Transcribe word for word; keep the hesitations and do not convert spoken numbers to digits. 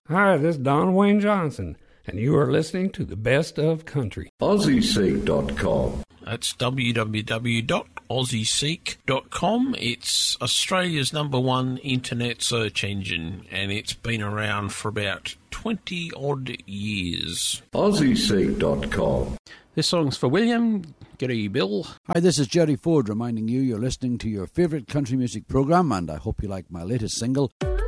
Hi, this is Don Wayne Johnson, and you are listening to the Best of Country. Aussie Seek dot com. That's w w w dot aussie seek dot com. It's Australia's number one internet search engine, and it's been around for about twenty odd years. Aussie Seek dot com. This song's for William. G'day, Bill. Hi, this is Jerry Ford reminding you you're listening to your favourite country music programme, and I hope you like my latest single.